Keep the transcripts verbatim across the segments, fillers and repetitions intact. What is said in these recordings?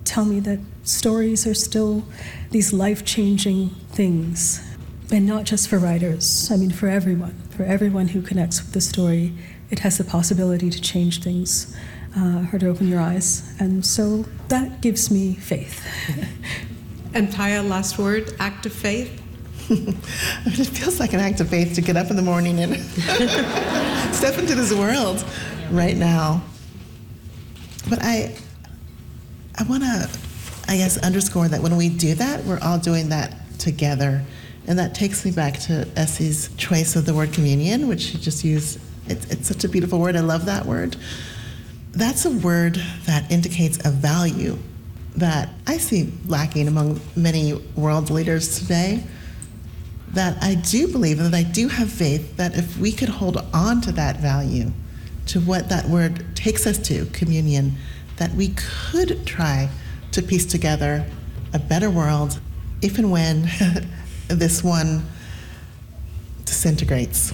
tell me that stories are still these life-changing things, and not just for writers. I mean, for everyone, for everyone who connects with the story, it has the possibility to change things, uh, or to open your eyes. And so that gives me faith. And Taya, last word, act of faith? It feels like an act of faith to get up in the morning and step into this world right now. But I, I want to, I guess, underscore that when we do that, we're all doing that together. And that takes me back to Essie's choice of the word communion, which she just used. It's, it's such a beautiful word. I love that word. That's a word that indicates a value that I see lacking among many world leaders today. That I do believe and that I do have faith that if we could hold on to that value, to what that word takes us to, communion, that we could try to piece together a better world if and when this one disintegrates.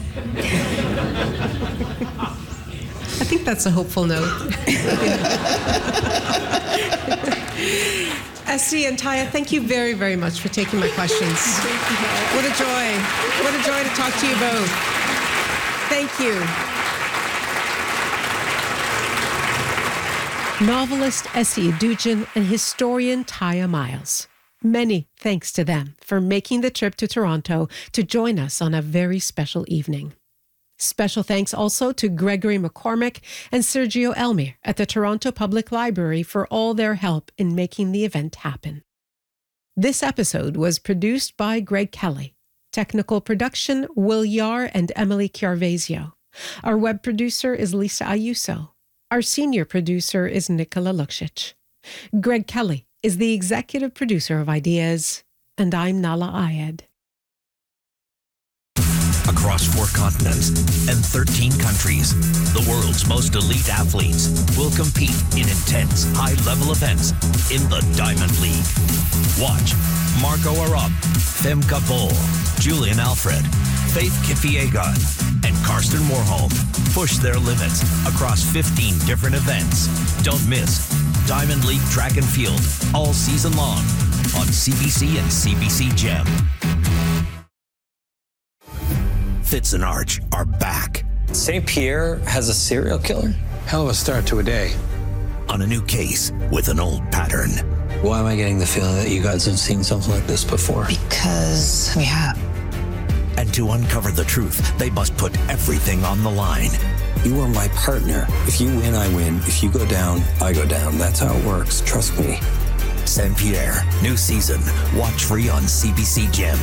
I think that's a hopeful note. Essie and Taya, thank you very, very much for taking my questions. What a joy. What a joy to talk to you both. Thank you. Novelist Essie Adugyan and historian Taya Miles. Many thanks to them for making the trip to Toronto to join us on a very special evening. Special thanks also to Gregory McCormick and Sergio Elmir at the Toronto Public Library for all their help in making the event happen. This episode was produced by Greg Kelly. Technical production, Will Yar and Emily Chiarvesio. Our web producer is Lisa Ayuso. Our senior producer is Nicola Luksic. Greg Kelly is the executive producer of Ideas, and I'm Nala Ayed. Across four continents and thirteen countries, the world's most elite athletes will compete in intense, high-level events in the Diamond League. Watch Marco Arop, Femke Bol, Julian Alfred, Faith Kipyegon, and Karsten Warholm push their limits across fifteen different events. Don't miss Diamond League Track and Field all season long on C B C and C B C Gem. Fitz and Arch are back. Saint Pierre has a serial killer? Hell of a start to a day. On a new case with an old pattern. Why am I getting the feeling that you guys have seen something like this before? Because we have. And to uncover the truth, they must put everything on the line. You are my partner. If you win, I win. If you go down, I go down. That's how it works. Trust me. Saint Pierre, new season. Watch free on C B C Gem.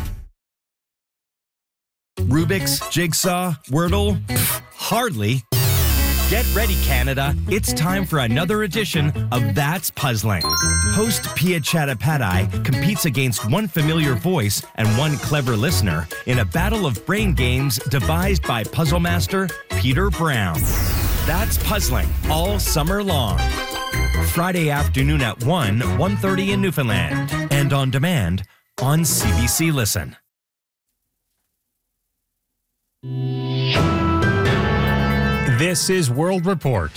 Rubik's, Jigsaw, Wordle? Pfft, hardly. Get ready, Canada. It's time for another edition of That's Puzzling. Host Pia Chattopadhyay competes against one familiar voice and one clever listener in a battle of brain games devised by puzzle master Peter Brown. That's Puzzling all summer long. Friday afternoon at one, one thirty in Newfoundland. And on demand on C B C Listen. This is World Report.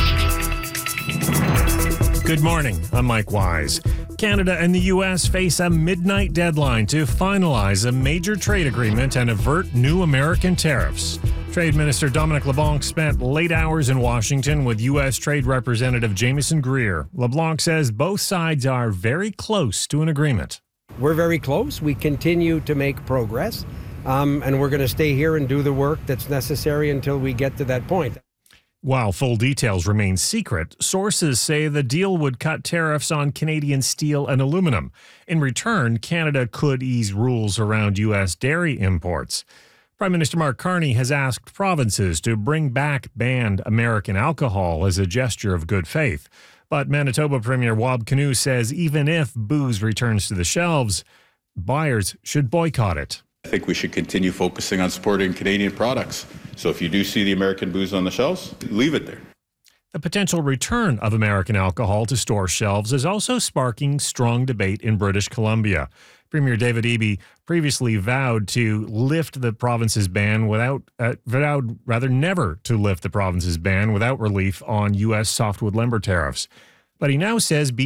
Good morning, I'm Mike Wise. Canada and the U S face a midnight deadline to finalize a major trade agreement and avert new American tariffs. Trade Minister Dominic LeBlanc spent late hours in Washington with U S Trade Representative Jameson Greer. LeBlanc says both sides are very close to an agreement. We're very close. We continue to make progress. Um, and we're going to stay here and do the work that's necessary until we get to that point. While full details remain secret, sources say the deal would cut tariffs on Canadian steel and aluminum. In return, Canada could ease rules around U S dairy imports. Prime Minister Mark Carney has asked provinces to bring back banned American alcohol as a gesture of good faith. But Manitoba Premier Wab Kinew says even if booze returns to the shelves, buyers should boycott it. I think we should continue focusing on supporting Canadian products. So if you do see the American booze on the shelves, leave it there. The potential return of American alcohol to store shelves is also sparking strong debate in British Columbia. Premier David Eby previously vowed to lift the province's ban without, uh, vowed rather never to lift the province's ban without relief on U S softwood lumber tariffs. But he now says